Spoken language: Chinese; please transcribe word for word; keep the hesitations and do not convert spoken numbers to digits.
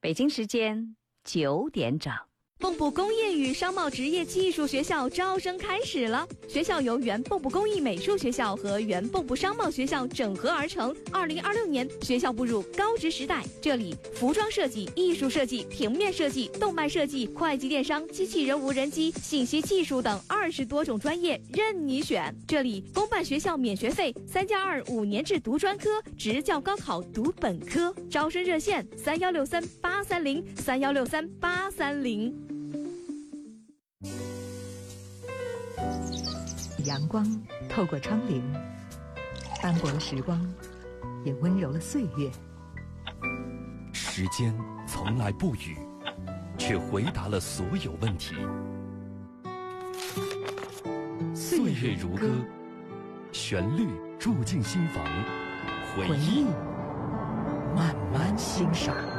北京时间九点整。 蚌埠工业与商贸职业技术学校招生开始了。学校由原蚌埠工艺美术学校和原蚌埠商贸学校整合而成。二零二六年，学校步入高职时代。这里服装设计、艺术设计、平面设计、动漫设计、会计电商、机器人无人机、信息技术等二十多种专业任你选。这里公办学校免学费，三加二五年制读专科，职教高考读本科。招生热线：三幺六三八三零三幺六三八三零。 阳光透过窗棂，斑驳了时光，也温柔了岁月。 时间从来不语，却回答了所有问题。岁月如歌，旋律住进心房，回忆慢慢欣赏。